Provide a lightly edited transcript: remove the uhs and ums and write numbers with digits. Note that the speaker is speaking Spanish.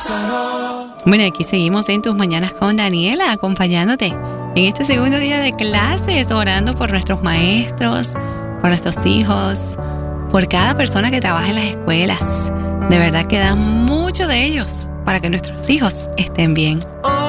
Bueno, aquí seguimos en Tus Mañanas con Daniela, acompañándote en este segundo día de clases, orando por nuestros maestros, por nuestros hijos, por cada persona que trabaja en las escuelas. De verdad que da mucho de ellos para que nuestros hijos estén bien.